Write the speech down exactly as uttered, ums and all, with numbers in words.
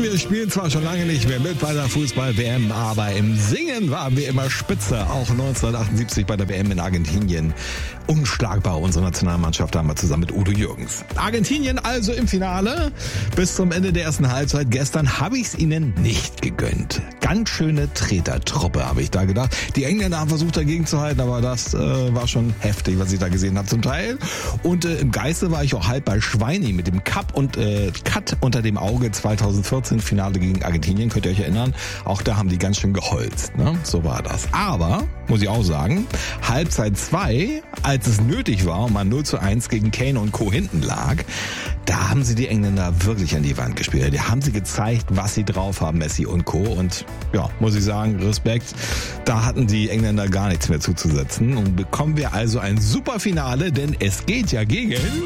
wir spielen zwar schon lange nicht mehr mit bei der Fußball-W M, aber im Singen waren wir immer spitze. Auch neunzehnhundertachtundsiebzig bei der W M in Argentinien. Unschlagbar, unsere Nationalmannschaft haben wir zusammen mit Udo Jürgens. Argentinien also im Finale. Bis zum Ende der ersten Halbzeit gestern habe ich es ihnen nicht gegönnt. Ganz schöne Tretertruppe, habe ich da gedacht. Die Engländer haben versucht dagegen zu halten, aber das äh, war schon heftig, was ich da gesehen habe zum Teil. Und äh, im Geiste war ich auch halb bei Schweini mit dem Cup und äh, Cut unter dem Auge zweitausendvierzehn Finale gegen Argentinien. Könnt ihr euch erinnern? Auch da haben die ganz schön geholzt. Ne? So war das. Aber, muss ich auch sagen, Halbzeit zwei, als es nötig war und man null zu eins gegen Kane und Co. hinten lag, da haben sie die Engländer wirklich an die Wand gespielt. Da haben sie gezeigt, was sie drauf haben, Messi und Co. Und ja, muss ich sagen, Respekt. Da hatten die Engländer gar nichts mehr zuzusetzen. Und bekommen wir also ein super Finale, denn es geht ja gegen...